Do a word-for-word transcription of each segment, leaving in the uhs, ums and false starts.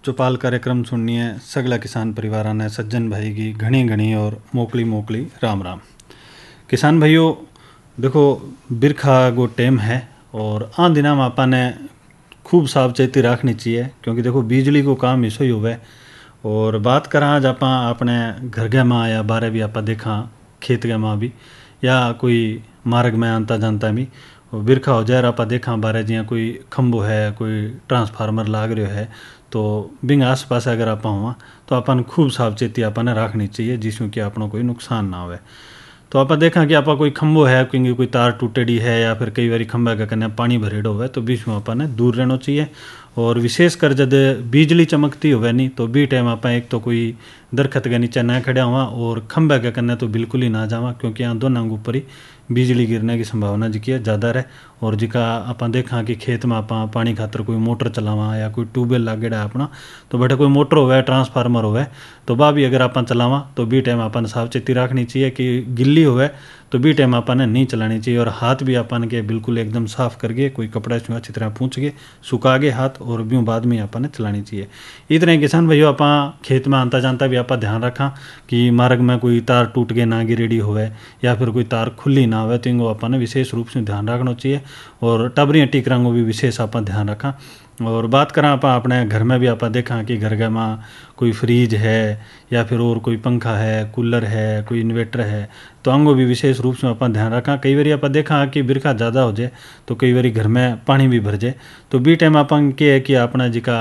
चौपाल कार्यक्रम सुननी है सगला किसान परिवार ने सज्जन भाई की घनी घनी और मोकली मोकली राम राम। किसान भाइयों देखो बिरखा गो टेम है और आ दिना में आपा ने खूब सावचेती रखनी चाहिए क्योंकि देखो बिजली को काम इसो ही होवे। और बात करा आज आप अपने घर के माँ या बारे भी आप देखा खेत के माँ भी या कोई मार्ग में आता जानता भी बिरखा हो जाए आप देखा बारे जियाँ कोई खंबो है कोई ट्रांसफार्मर लाग रहा है तो बिंग आस पास अगर आप हुआ तो अपन खूब सावचेती अपन रखनी चाहिए जिसमें कि अपनों कोई नुकसान ना हो। तो आप देखा कि आप कोई खंबो है क्योंकि कोई तार टूटेडी है या फिर कई बार खंबा का कन्या पानी भरेडो हो तो बीच में अपन दूर रहना चाहिए। और विशेषकर जब बिजली चमकती हो नहीं तो बी टाइम आप एक तो कोई दरखत के नीचे ना खड़ा हुआ और खंबे के कन्या तो बिल्कुल ही ना जावा क्योंकि यहाँ दोनों ऊपर ही बिजली गिरने की संभावना जी की ज़्यादा रहे। और जिका आप देखा कि खेत में आप पानी खातर कोई मोटर चलावा या कोई ट्यूबवेल लागेड़ा अपना तो बटे कोई मोटर होवे ट्रांसफार्मर होवे तो बा भी अगर आप चलावा तो बी टाइम अपन सावचेती रखनी चाहिए कि गिल्ली होवे तो बी टाइम अपन नहीं चलानी चाहिए। और हाथ भी अपन के बिल्कुल एकदम साफ करके कोई कपड़ा से अच्छी तरह पूछ के सुखा के हाथ और ब्यूँ बाद में अपन चलानी चाहिए। इतने किसान भाइयों आप खेत में आता जानता भी आप ध्यान रखा कि मार्ग में कोई तार टूट के ना गिरेडी होवे या फिर कोई तार खुली ना हो तो इनको अपन विशेष रूप से ध्यान रखना चाहिए। और टबरियाँ टीकरांगो भी विशेष आप ध्यान रखा। और बात करा आप अपने घर में भी आप देखा कि घर घर में कोई फ्रीज है या फिर और कोई पंखा है कूलर है कोई इन्वर्टर है तो अंगो भी विशेष रूप से अपन ध्यान रखा। कई बार आप देखा कि बिरखा ज़्यादा हो जाए तो कई बार घर में पानी भी भर जाए तो बी टाइम अपन के है कि अपना जिका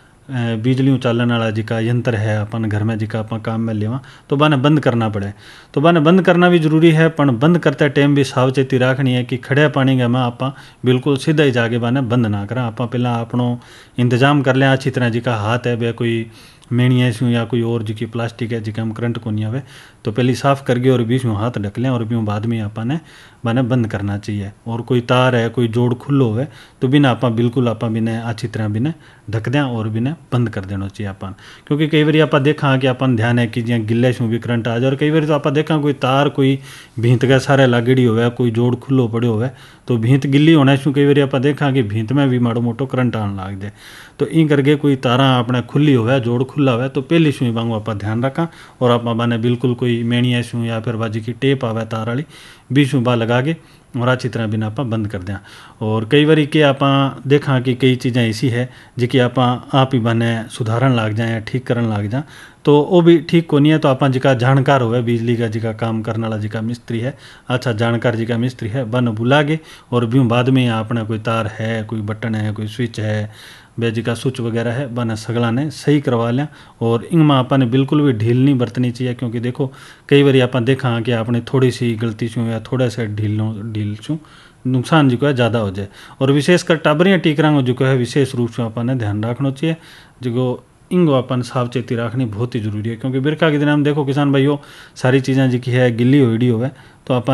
बिजली चालन वाला जिका यंत्र है अपन घर में जिका अपन काम में लेवा तो बाने बंद करना पड़े तो बाने बंद करना भी जरूरी है पर बंद करते टाइम भी सावचेती रखनी है कि खड़े पानी के में आप बिल्कुल सीधा ही जाके बाने बंद ना करा। आप पहला अपनों इंतजाम कर लें अच्छी तरह जिका हाथ है बे कोई मेणी ऐसी या कोई और जिकी प्लास्टिक है जिका हम करंट को नहीं आवे तो पहले साफ़ करके और बीच में हाथ ढक लें और बीच बाद में आप ने बने बंद करना चाहिए। और कोई तार है कोई जोड़ खुल्लो हो तो बिना आप बिल्कुल आप बिने अच्छी तरह बिने ढक दें और बिने बंद कर देना चाहिए अपन क्योंकि कई बार आप देखा कि अपन ध्यान है कि जियाँ गिले से भी करंट आ जाए। और कई बार तो आप देखा कोई तार कोई भींत का सारे लागेड़ी हो कोई जोड़ खुल्लो पड़ो हो तो भींत गिल्ली होने से कई बार आप देखा कि भींत में भी माड़ो मोटो करंट आने लग जाए तो इन करके कोई तारा अपने खुली हो जोड़ खुला हो तो पहली सुई बांगो आप ध्यान रखा। और आप बाने बिल्कुल कोई मेणी ऐसी या फिर बाजी की टेप आवे तार वाली बीच में बा लगा के और अच्छी तरह बिना आप बंद कर दें। और कई बार के आप देखा कि कई चीज़ें ऐसी है जिकी आप आप ही बने सुधारन लग जाए या ठीक करन लग जाए तो वो भी ठीक को नहीं है। तो आप जिका जानकार हो बिजली का जिका काम करने वाला जिका मिस्त्री है अच्छा जानकार जिका मिस्त्री है बन बुला के और ब्यूँ बाद में अपना कोई तार है कोई बटन है कोई स्विच है बेजी का स्विच वगैरह है बने सगला ने सही करवा लें। और इनमें आपने बिल्कुल भी ढील नहीं बरतनी चाहिए क्योंकि देखो कई बार आप देखा कि आपने थोड़ी सी गलती छूँ या थोड़ा सा ढील ढील छूँ नुकसान जो है ज़्यादा हो जाए। और विशेषकर टाबरियाँ टीकरांगो जो है विशेष रूप से आपने ध्यान रखना चाहिए जो इनको अपन सावचेती रखनी बहुत ही जरूरी है क्योंकि बिरखा के दिन हम देखो किसान भाइयों सारी चीज़ें जी है गिल्ली होड़ी हो तो अपन